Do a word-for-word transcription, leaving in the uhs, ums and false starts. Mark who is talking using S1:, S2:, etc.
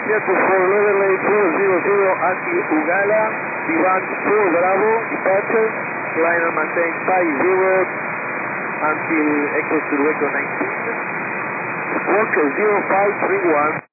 S1: Seattle for Leverley four zero zero until Ugala, Divan four Bravo, departure, liner maintain five zero until Echo to Echo nineteen, squawk zero five three one.